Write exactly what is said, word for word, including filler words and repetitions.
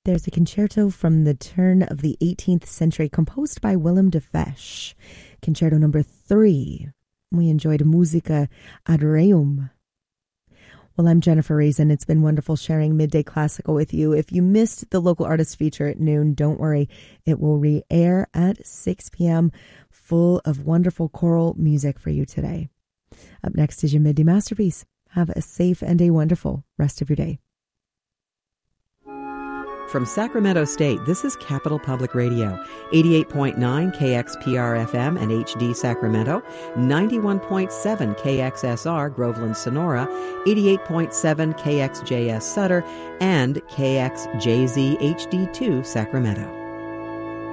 There's a concerto from the turn of the eighteenth century composed by Willem de Fesch. Concerto number three. We enjoyed Musica ad Reum. Well, I'm Jennifer Reason. It's been wonderful sharing Midday Classical with you. If you missed the local artist feature at noon, don't worry. It will re-air at six p.m. full of wonderful choral music for you today. Up next is your Midday Masterpiece. Have a safe and a wonderful rest of your day. From Sacramento State, this is Capital Public Radio, eighty-eight point nine K X P R F M and H D Sacramento, ninety-one point seven K X S R Groveland Sonora, eighty-eight point seven K X J S Sutter, and K X J Z H D two Sacramento.